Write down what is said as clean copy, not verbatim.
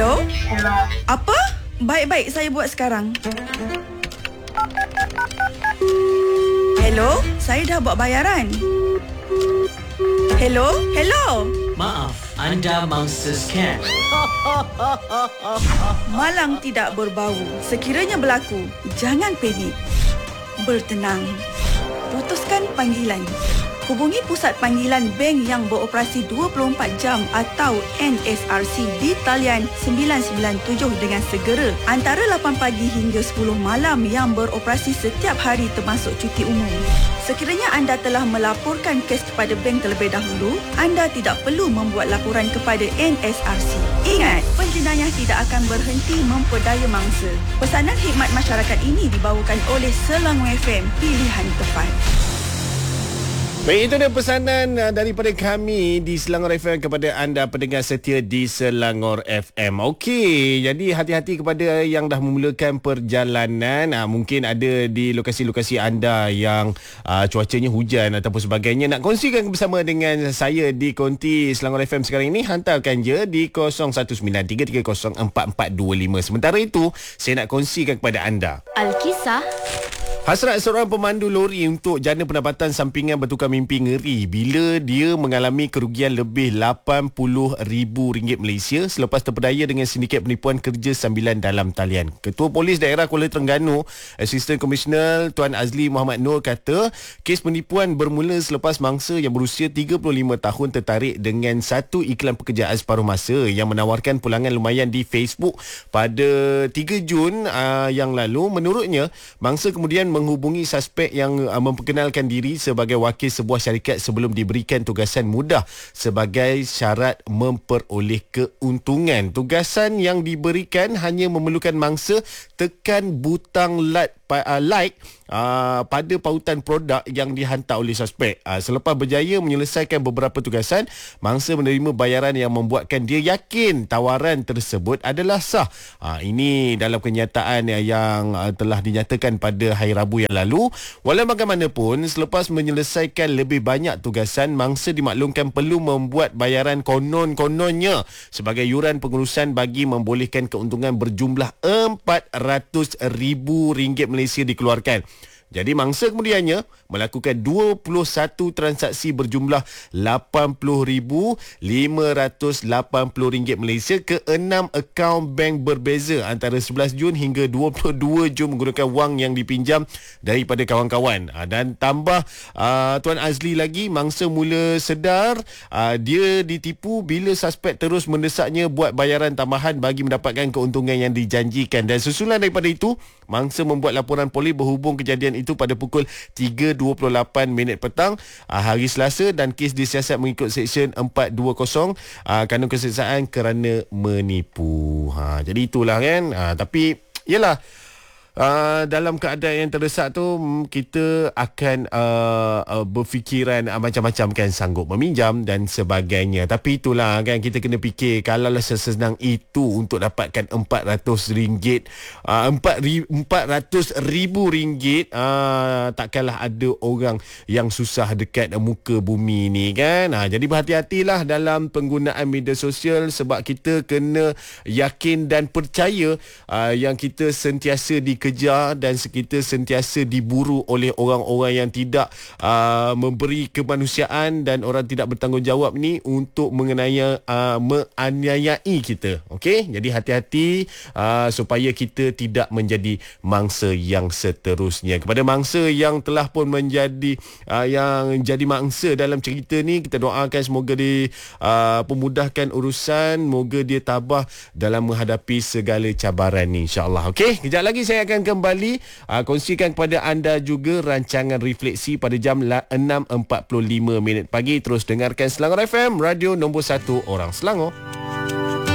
Hello? Apa? Baik-baik, saya buat sekarang. Hello? Saya dah buat bayaran. Hello? Hello? Maaf, anda mangsa scam. Malang tidak berbau. Sekiranya berlaku, jangan panik. Bertenang. Putuskan panggilan. Hubungi Pusat Panggilan Bank yang beroperasi 24 jam atau NSRC di talian 997 dengan segera antara 8 pagi hingga 10 malam yang beroperasi setiap hari termasuk cuti umum. Sekiranya anda telah melaporkan kes kepada bank terlebih dahulu, anda tidak perlu membuat laporan kepada NSRC. Ingat, penjenayah tidak akan berhenti memperdaya mangsa. Pesanan khidmat masyarakat ini dibawakan oleh Selangor FM, pilihan tepat. Baik, itu dia pesanan daripada kami di Selangor FM kepada anda pendengar setia di Selangor FM. Okey, jadi hati-hati kepada yang dah memulakan perjalanan. Mungkin ada di lokasi-lokasi anda yang cuacanya hujan ataupun sebagainya. Nak kongsikan bersama dengan saya di konti Selangor FM sekarang ini, hantarkan je di 0193304425. Sementara itu, saya nak kongsikan kepada anda Alkisah. Hasrat seorang pemandu lori untuk jana pendapatan sampingan bertukar mimpi ngeri bila dia mengalami kerugian lebih RM80,000 Malaysia selepas terpedaya dengan sindiket penipuan kerja sambilan dalam talian. Ketua Polis Daerah Kuala Terengganu, Assistant Commissioner Tuan Azli Muhammad Nur kata, kes penipuan bermula selepas mangsa yang berusia 35 tahun tertarik dengan satu iklan pekerjaan separuh masa yang menawarkan pulangan lumayan di Facebook pada 3 Jun yang lalu. Menurutnya, mangsa kemudian menghubungi suspek yang memperkenalkan diri sebagai wakil sebuah syarikat sebelum diberikan tugasan mudah sebagai syarat memperoleh keuntungan. Tugasan yang diberikan hanya memerlukan mangsa tekan butang like pada pautan produk yang dihantar oleh suspek. Selepas berjaya menyelesaikan beberapa tugasan, mangsa menerima bayaran yang membuatkan dia yakin tawaran tersebut adalah sah. Ini dalam kenyataan yang telah dinyatakan pada hari Rabu yang lalu. Walau bagaimanapun, selepas menyelesaikan lebih banyak tugasan, mangsa dimaklumkan perlu membuat bayaran konon-kononnya sebagai yuran pengurusan bagi membolehkan keuntungan berjumlah RM400,000 Malaysia dikeluarkan. Jadi mangsa kemudiannya melakukan 21 transaksi berjumlah RM80,580 Malaysia ke 6 akaun bank berbeza antara 11 Jun hingga 22 Jun menggunakan wang yang dipinjam daripada kawan-kawan. Dan tambah Tuan Azli lagi, mangsa mula sedar dia ditipu bila suspek terus mendesaknya buat bayaran tambahan bagi mendapatkan keuntungan yang dijanjikan. Dan susulan daripada itu, mangsa membuat laporan polis berhubung kejadian itu pada pukul 3.28 petang hari Selasa dan kes disiasat mengikut Seksyen 420 Kanun Keseksaan kerana menipu. Jadi itulah kan. Tapi yalah, dalam keadaan yang terdesak tu kita akan berfikiran macam-macam kan, sanggup meminjam dan sebagainya. Tapi itulah kan, kita kena fikir kalau sesenang itu untuk dapatkan RM400, RM400,000, takkanlah ada orang yang susah dekat muka bumi ni kan. Jadi berhati-hatilah dalam penggunaan media sosial sebab kita kena yakin dan percaya yang kita sentiasa dikejar dan kita sentiasa diburu oleh orang-orang yang tidak memberi kemanusiaan dan orang tidak bertanggungjawab ni untuk menganiayai kita. Okey, jadi hati-hati supaya kita tidak menjadi mangsa yang seterusnya. Kepada mangsa yang telah pun menjadi yang jadi mangsa dalam cerita ni, kita doakan semoga dia pemudahkan urusan, moga dia tabah dalam menghadapi segala cabaran ni, insya-Allah. Okey, kejap lagi saya akan kembali kongsikan kepada anda juga rancangan refleksi pada jam 6.45 pagi. Terus dengarkan Selangor FM, radio nombor 1 orang Selangor.